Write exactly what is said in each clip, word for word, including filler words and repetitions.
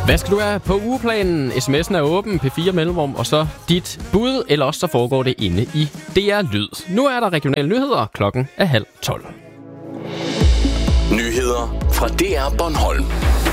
Hvad skal du have på ugeplanen? sms'en er åben, P fire mellemrum, og så dit bud, eller også så foregår det inde i D R Lyd. Nu er der regionale nyheder, klokken er halv tolv. Nyheder fra D R Bornholm.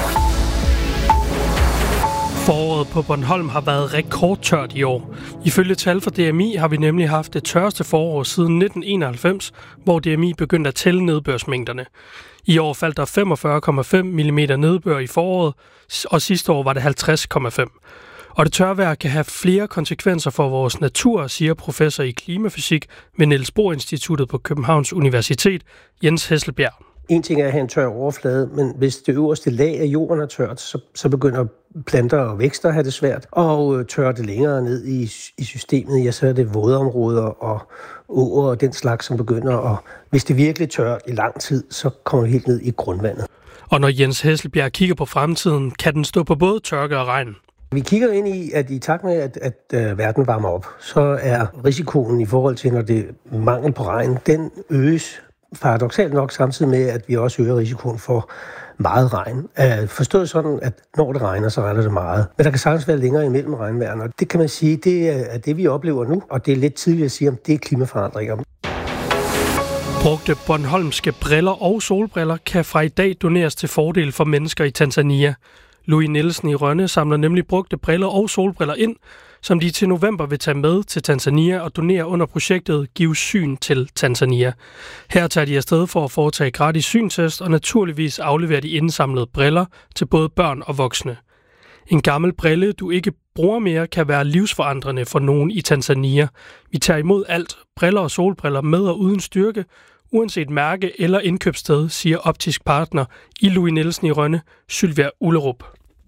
Foråret på Bornholm har været rekordtørt i år. Ifølge tal fra D M I har vi nemlig haft det tørreste forår siden nitten enoghalvfems, hvor D M I begyndte at tælle nedbørsmængderne. I år faldt der femogfyrre komma fem millimeter nedbør i foråret, og sidste år var det halvtreds komma fem. Og det tørvejr kan have flere konsekvenser for vores natur, siger professor i klimafysik ved Niels Bohr Instituttet på Københavns Universitet, Jens Hesselbjerg. En ting er at have en tør overflade, men hvis det øverste lag af jorden er tørt, så, så begynder planter og vækster at have det svært. Og tørrer det længere ned i, i systemet, ja, så er det vådområder og åer og den slags, som begynder. Og hvis det virkelig tør i lang tid, så kommer det helt ned i grundvandet. Og når Jens Hesselbjerg kigger på fremtiden, kan den stå på både tørke og regn. Vi kigger ind i, at i takt med, at, at, at verden varmer op, så er risikoen i forhold til, når det er mangel på regn, den øges paradoksalt nok samtidig med, at vi også øger risikoen for meget regn. Forstået sådan, at når det regner, så regner det meget. Men der kan sagtens være længere imellem regnvejrene, og det kan man sige, det er det, vi oplever nu, og det er lidt tidligt at sige, om det er klimaforandringer. Brugte bornholmske briller og solbriller kan fra i dag doneres til fordel for mennesker i Tanzania. Louis Nielsen i Rønne samler nemlig brugte briller og solbriller ind, som de til november vil tage med til Tanzania og donere under projektet Giv syn til Tanzania. Her tager de afsted for at foretage gratis syntest og naturligvis aflevere de indsamlede briller til både børn og voksne. En gammel brille, du ikke bruger mere, kan være livsforandrende for nogen i Tanzania. Vi tager imod alt, briller og solbriller med og uden styrke, uanset mærke eller indkøbssted, siger optisk partner i Louis Nielsen i Rønne, Sylvia Ullerup.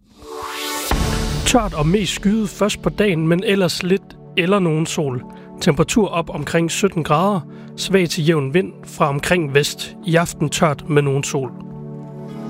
Tørt og mest skyet først på dagen, men ellers lidt eller nogen sol. Temperatur op omkring sytten grader, svag til jævn vind fra omkring vest. I aften tørt med nogen sol.